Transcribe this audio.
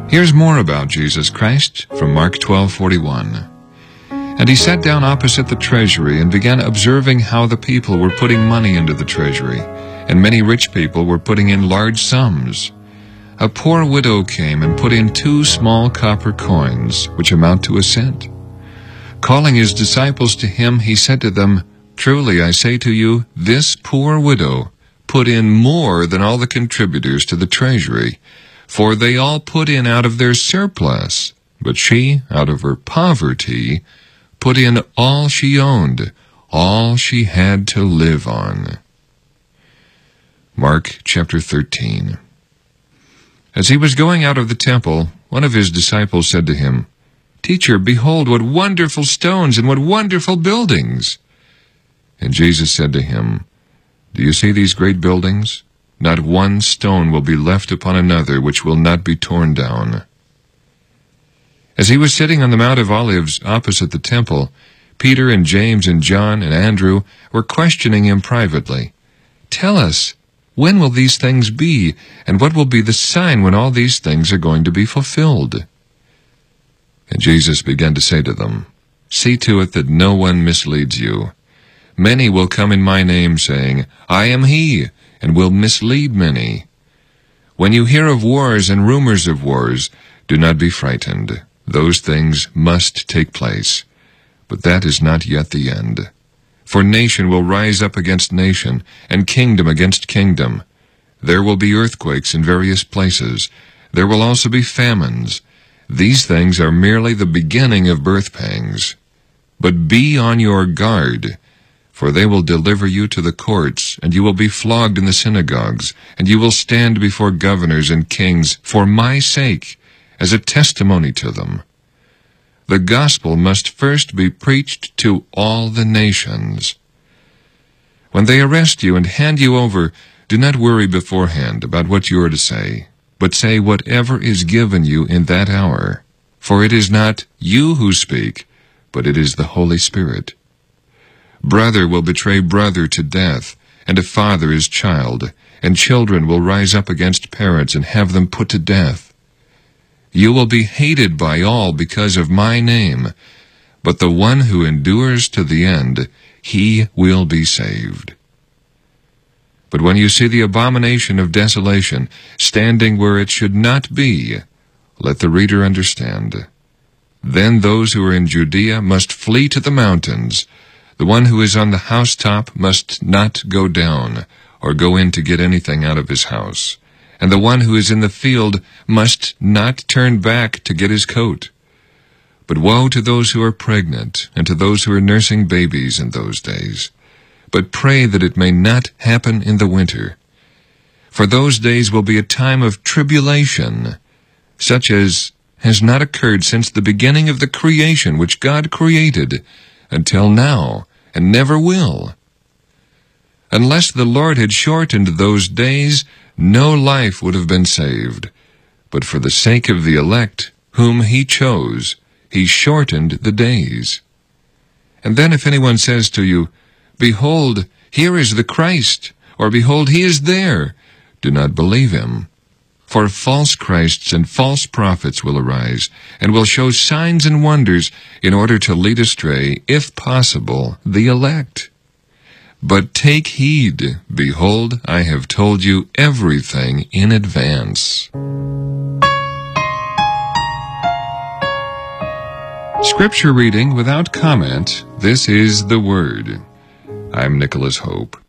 Here's more about Jesus Christ from Mark 12:41. And he sat down opposite the treasury and began observing how the people were putting money into the treasury, and many rich people were putting in large sums. A poor widow came and put in 2 small copper coins, which amount to a cent. Calling his disciples to him, he said to them, "Truly I say to you, this poor widow put in more than all the contributors to the treasury, for they all put in out of their surplus, but she, out of her poverty, put in all she owned, all she had to live on." Mark chapter 13. As he was going out of the temple, one of his disciples said to him, "Teacher, behold, what wonderful stones and what wonderful buildings!" And Jesus said to him, "Do you see these great buildings? Not one stone will be left upon another which will not be torn down." As he was sitting on the Mount of Olives opposite the temple, Peter and James and John and Andrew were questioning him privately. "Tell us, when will these things be, and what will be the sign when all these things are going to be fulfilled?" And Jesus began to say to them, "See to it that no one misleads you. Many will come in my name, saying, 'I am he,' and will mislead many. When you hear of wars and rumors of wars, do not be frightened. Those things must take place, but that is not yet the end. For nation will rise up against nation, and kingdom against kingdom. There will be earthquakes in various places. There will also be famines. These things are merely the beginning of birth pangs. But be on your guard, for they will deliver you to the courts, and you will be flogged in the synagogues, and you will stand before governors and kings for my sake, as a testimony to them. The gospel must first be preached to all the nations. When they arrest you and hand you over, do not worry beforehand about what you are to say, but say whatever is given you in that hour. For it is not you who speak, but it is the Holy Spirit. Brother will betray brother to death, and a father his child, and children will rise up against parents and have them put to death. You will be hated by all because of my name, but the one who endures to the end, he will be saved. But when you see the abomination of desolation standing where it should not be, let the reader understand. Then those who are in Judea must flee to the mountains. The one who is on the housetop must not go down, or go in to get anything out of his house. And the one who is in the field must not turn back to get his coat. But woe to those who are pregnant, and to those who are nursing babies in those days. But pray that it may not happen in the winter. For those days will be a time of tribulation, such as has not occurred since the beginning of the creation which God created, until now, and never will. Unless the Lord had shortened those days, no life would have been saved. But for the sake of the elect, whom he chose, he shortened the days. And then if anyone says to you, 'Behold, here is the Christ,' or 'Behold, he is there,' do not believe him. For false Christs and false prophets will arise, and will show signs and wonders in order to lead astray, if possible, the elect. But take heed, behold, I have told you everything in advance." Scripture reading without comment. This is the Word. I'm Nicholas Hope.